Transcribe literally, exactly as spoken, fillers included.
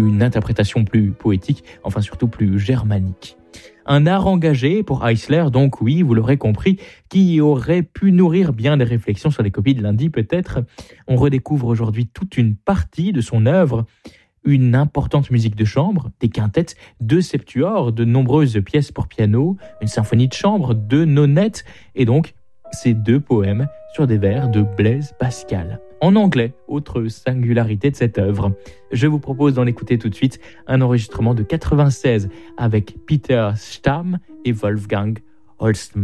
une interprétation plus poétique, enfin surtout plus germanique. Un art engagé pour Eisler, donc oui, vous l'aurez compris, qui aurait pu nourrir bien des réflexions sur les copies de lundi peut-être. On redécouvre aujourd'hui toute une partie de son œuvre, une importante musique de chambre, des quintettes, deux septuors, de nombreuses pièces pour piano, une symphonie de chambre, deux nonettes, et donc ces deux poèmes sur des vers de Blaise Pascal. En anglais, autre singularité de cette œuvre. Je vous propose d'en écouter tout de suite un enregistrement de quatre-vingt-seize avec Peter Stamm et Wolfgang Holst.